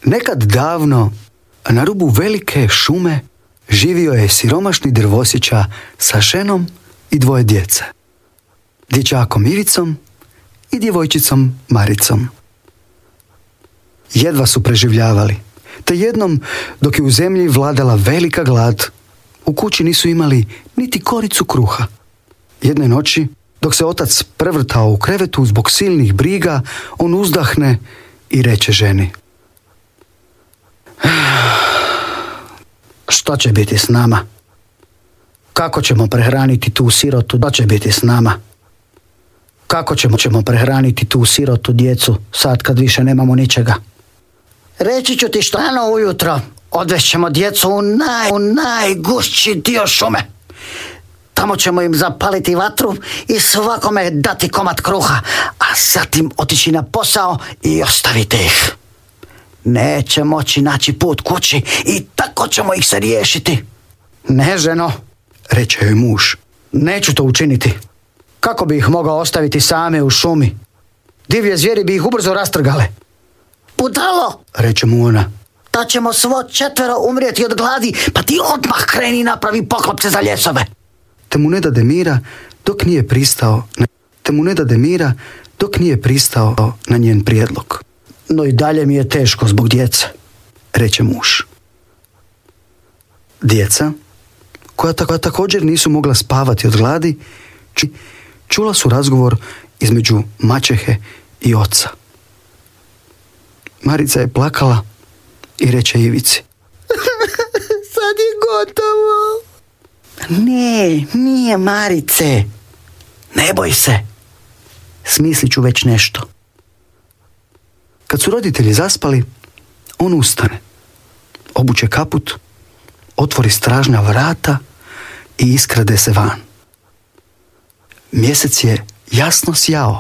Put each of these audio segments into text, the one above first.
Nekad davno, na rubu velike šume, živio je siromašni drvosjeća sa ženom i 2 djece. Dječakom Ivicom i djevojčicom Maricom. Jedva su preživljavali, te jednom, dok je u zemlji vladala velika glad, u kući nisu imali niti koricu kruha. Jedne noći, dok se otac prevrtao u krevetu zbog silnih briga, on uzdahne i reče ženi: što će biti s nama? Kako ćemo prehraniti tu sirotu? Što će biti s nama? Kako ćemo prehraniti tu sirotu djecu sad kad više nemamo ničega? Reći ću ti što, rano ujutro odvešćemo djecu u najgušći dio šume. Tamo ćemo im zapaliti vatru i svakome dati komad kruha, a zatim otići na posao i ostavite ih. Neće moći naći put kući i tako ćemo ih se riješiti. Ne, ženo, reče joj muž, neću to učiniti. Kako bi ih mogao ostaviti same u šumi? Divlje zvijeri bi ih ubrzo rastrgale. Budalo, reče mu ona, da ćemo svo 4 umrijeti od gladi, pa ti odmah kreni i napravi poklopce za ljesove. Te mu ne dade mira dok nije pristao na njen prijedlog. No i dalje mi je teško zbog djece, reče muž. Djeca, koja također nisu mogla spavati od gladi, čula su razgovor između maćehe i oca. Marica je plakala i reče Ivici: sad je gotovo. Ne, nije, Marice. Ne boj se. Smislit ću već nešto. Kad su roditelji zaspali, on ustane, obuče kaput, otvori stražna vrata i iskrade se van. Mjesec je jasno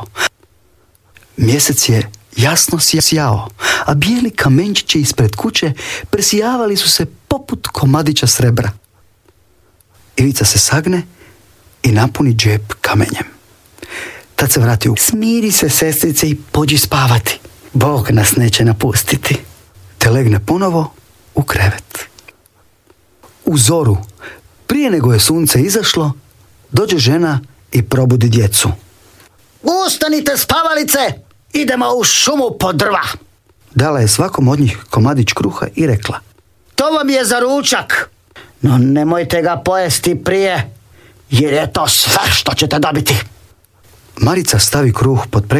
sjao, a bijeli kamenčići ispred kuće presijavali su se poput komadića srebra. Ivica se sagne i napuni džep kamenjem. Tad se vrati u... Smiri se, sestrice, i pođi spavati. Bog nas neće napustiti. Te legne ponovo u krevet. U zoru, prije nego je sunce izašlo, dođe žena i probudi djecu. Ustanite, spavalice! Idemo u šumu po drva. Dala je svakom od njih komadić kruha i rekla: to vam je za ručak, no nemojte ga pojesti prije, jer je to sve što ćete dobiti. Marica stavi kruh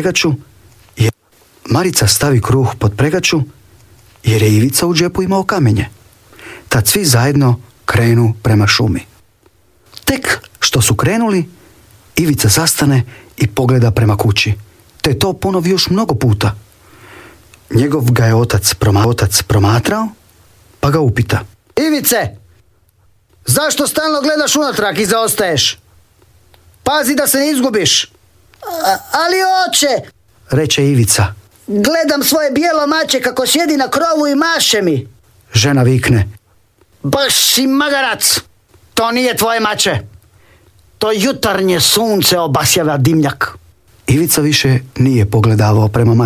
pod pregaču jer je Ivica u džepu imao kamenje. Tad svi zajedno krenu prema šumi. Tek što su krenuli, Ivica zastane i pogleda prema kući, te to ponovi još mnogo puta. Njegov ga je otac promatrao, pa ga upita: Ivice, zašto stalno gledaš unatrag i zaostaješ? Pazi da se ne izgubiš. Ali oče, reče Ivica, gledam svoje bijelo mače kako sjedi na krovu i maše mi. Žena vikne: baš si magarac, to nije tvoje mače. To jutarnje sunce obasjava dimnjak. Ivica više nije pogledavao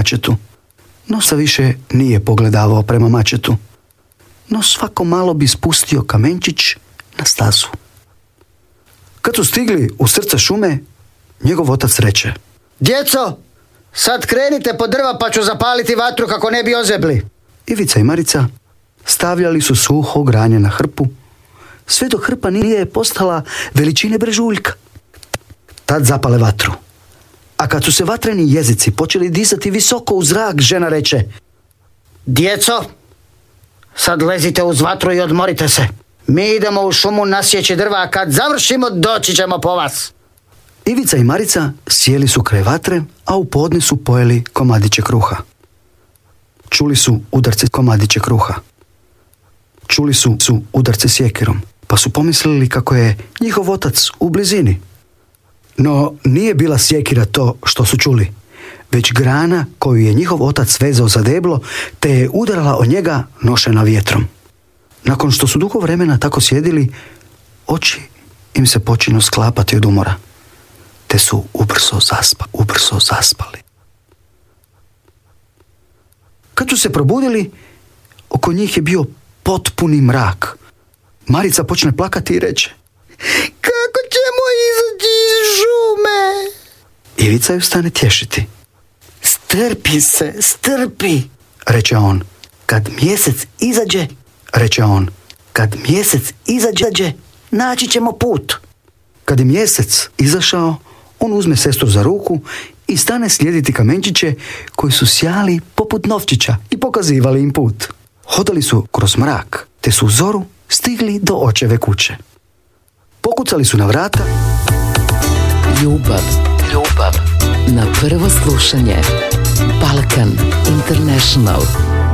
prema mačetu. No svako malo bi spustio kamenčić na stazu. Kad su stigli u srce šume, njegov otac reče: djeco, sad krenite po drva pa ću zapaliti vatru kako ne bi ozebli. Ivica i Marica stavljali su suho granje na hrpu, sve dok hrpa nije postala veličine brežuljka. Tad zapale vatru. A kad su se vatreni jezici počeli dizati visoko u zrak, žena reče: djeco, sad lezite uz vatru i odmorite se. Mi idemo u šumu nasjeći drva, a kad završimo doći ćemo po vas. Ivica i Marica sjeli su kraj vatre, a u podne su pojeli komadiće kruha. Čuli su udarce sjekirom, pa su pomislili kako je njihov otac u blizini. No nije bila sjekira to što su čuli, već grana koju je njihov otac vezao za deblo, te je udarala o njega nošena vjetrom. Nakon što su dugo vremena tako sjedili, oči im se počinu sklapati od umora, te su ubrzo zaspali. Kad su se probudili, Oko njih je bio potpuni mrak. Marica počne plakati i reče: kako ćemo izaći iz šume? Ivica ju stane tješiti. Strpi se, strpi, reče on. Kad mjesec izađe, reče on, kad mjesec izađe, naći ćemo put. Kad je mjesec izašao, on uzme sestru za ruku i stane slijediti kamenčiće koji su sjali poput novčića i pokazivali im put. Hodali su kroz mrak, te su u zoru stigli do očeve kuće. Pokucali su na vrata. Ljubav na prvo slušanje. Balkan International.